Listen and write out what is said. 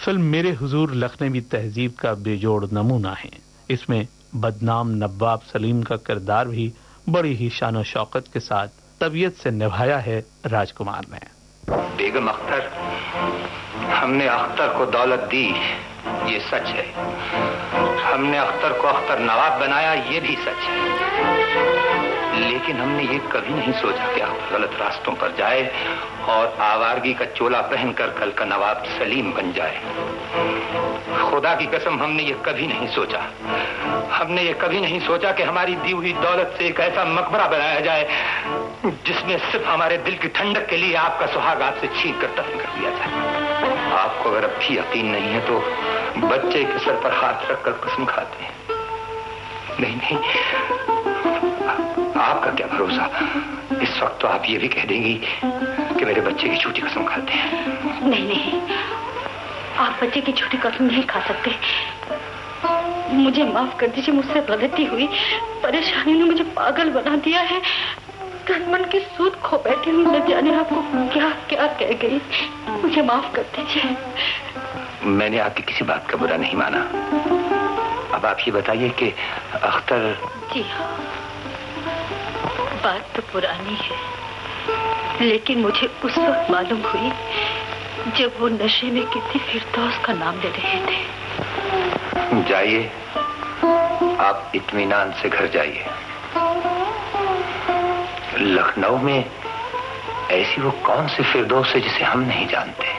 Film मेरे हुजूर लखनवी तहजीब का बेजोड़ नमूना है। इसमें बदनाम नवाब सलीम का किरदार भी बड़ी ही शान शौकत के साथ तबीयत से निभाया है राजकुमार ने। बेगम अख्तर, हमने अख्तर को दौलत दी, ये सच है। हमने अख्तर को अख्तर नवाब बनाया, ये भी सच है। लेकिन हमने ये कभी नहीं सोचा कि अख्तर गलत रास्तों पर जाए और आवारगी का चोला पहनकर कल का नवाब सलीम बन जाए। खुदा की कसम, हमने ये कभी नहीं सोचा। हमने ये कभी नहीं सोचा कि हमारी दी हुई दौलत से एक ऐसा मकबरा बनाया जाए जिसमें सिर्फ हमारे दिल की ठंडक के लिए आपका सुहाग आपसे छीन कर दफन कर दिया जाए। आपको अगर अब भी यकीन नहीं है तो बच्चे के सर पर हाथ रखकर कसम खाते हैं। नहीं नहीं, आपका क्या भरोसा, इस वक्त तो आप ये भी कह देंगी कि मेरे बच्चे की झूठी कसम खाते हैं। नहीं नहीं, आप बच्चे की झूठी कसम नहीं खा सकते। मुझे माफ कर दीजिए, मुझसे गलती हुई। परेशानी ने मुझे पागल बना दिया है। तन मन की सूद खो बैठी हूँ, न जाने आपको क्या क्या कह गई। मुझे माफ कर दीजिए। मैंने आपकी किसी बात का बुरा नहीं माना। अब आप ये बताइए कि अख्तर। जी हाँ, बात तो पुरानी है, लेकिन मुझे उस वक्त मालूम हुई जब वो नशे में किसी फिरदौस का नाम ले रहे थे। जाइए, आप इत्मीनान से घर जाइए। लखनऊ में ऐसी वो कौन सी फिरदौस है जिसे हम नहीं जानते।